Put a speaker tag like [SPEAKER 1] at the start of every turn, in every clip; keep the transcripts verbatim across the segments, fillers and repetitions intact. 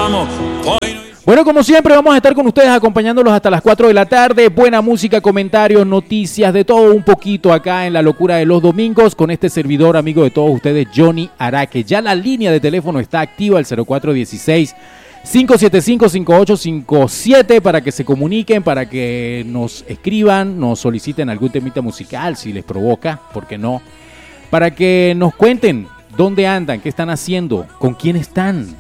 [SPEAKER 1] Bueno, como siempre vamos a estar con ustedes acompañándolos hasta las cuatro de la tarde. Buena música, comentarios, noticias, de todo un poquito acá en La Locura de los Domingos con este servidor, amigo de todos ustedes, Johnny Araque. Ya la línea de teléfono está activa, el cero cuatro uno seis, cinco siete cinco, cinco ocho cinco siete, para que se comuniquen, para que nos escriban, nos soliciten algún temita musical si les provoca, ¿por qué no? Para que nos cuenten dónde andan, qué están haciendo, con quién están.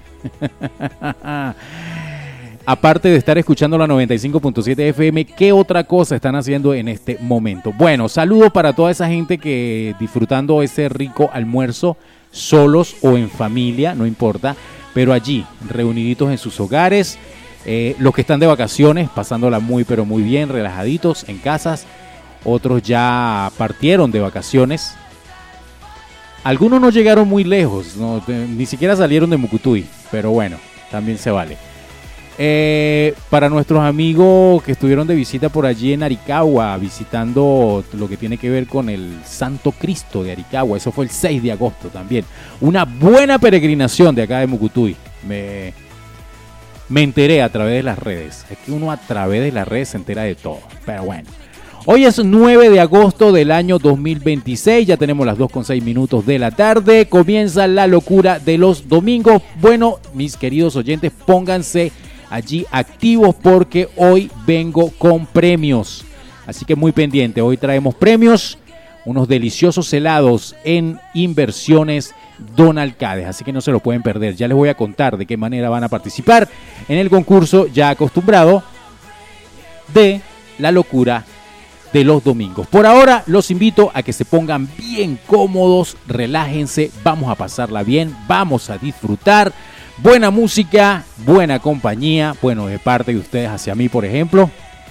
[SPEAKER 1] Aparte de estar escuchando la noventa y cinco punto siete F M, ¿qué otra cosa están haciendo en este momento? Bueno, saludos para toda esa gente que disfrutando ese rico almuerzo, solos o en familia, no importa, pero allí, reuniditos en sus hogares, eh, los que están de vacaciones, pasándola muy pero muy bien, relajaditos en casas, otros ya partieron de vacaciones. Algunos no llegaron muy lejos, no, ni siquiera salieron de Mucutuy, pero bueno, también se vale. Eh, para nuestros amigos que estuvieron de visita por allí en Aricagua, visitando lo que tiene que ver con el Santo Cristo de Aricagua, eso fue el seis de agosto también. Una buena peregrinación de acá de Mucutuy. Me, me enteré a través de las redes. Es que uno a través de las redes se entera de todo, pero bueno. Hoy es nueve de agosto del año dos mil veintiséis, ya tenemos las dos con seis minutos de la tarde, comienza la locura de los domingos. Bueno, mis queridos oyentes, pónganse allí activos porque hoy vengo con premios, así que muy pendiente, hoy traemos premios, unos deliciosos helados en Inversiones Don Alcades, así que no se lo pueden perder. Ya les voy a contar de qué manera van a participar en el concurso ya acostumbrado de la locura de los domingos. Por ahora los invito a que se pongan bien cómodos, relájense, vamos a pasarla bien, vamos a disfrutar. Buena música, buena compañía, bueno, de parte de ustedes hacia mí, por ejemplo.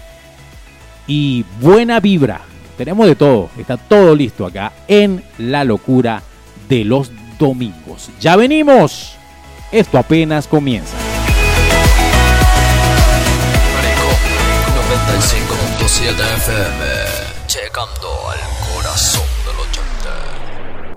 [SPEAKER 1] Y buena vibra. Tenemos de todo, está todo listo acá en La Locura de los Domingos. Ya venimos, esto apenas comienza.
[SPEAKER 2] noventa y cinco punto siete F M, llegando al corazón del ochenta.